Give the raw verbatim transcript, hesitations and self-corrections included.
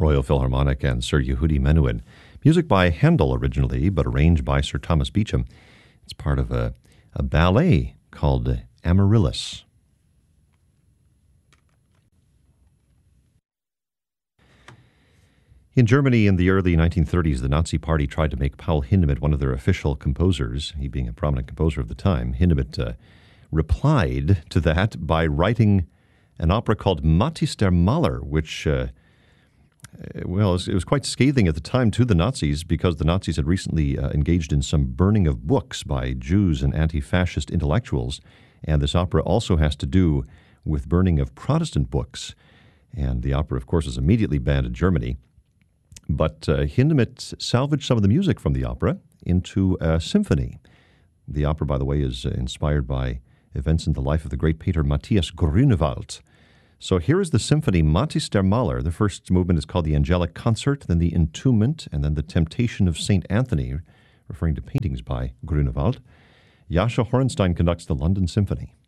Royal Philharmonic and Sir Yehudi Menuhin. Music by Handel originally, but arranged by Sir Thomas Beecham. It's part of a, a ballet called Amaryllis. In Germany in the early nineteen thirties, the Nazi Party tried to make Paul Hindemith one of their official composers, he being a prominent composer of the time. Hindemith uh, replied to that by writing an opera called Mathis der Maler, which, uh, well, it was, it was quite scathing at the time to the Nazis because the Nazis had recently uh, engaged in some burning of books by Jews and anti-fascist intellectuals. And this opera also has to do with burning of Protestant books. And the opera, of course, is immediately banned in Germany. But uh, Hindemith salvaged some of the music from the opera into a symphony. The opera, by the way, is uh, inspired by events in the life of the great painter Matthias Grünewald. So here is the symphony Mathis der Maler. The first movement is called the Angelic Concert, then the Entombment, and then the Temptation of Saint Anthony, referring to paintings by Grünewald. Jascha Horenstein conducts the London Symphony.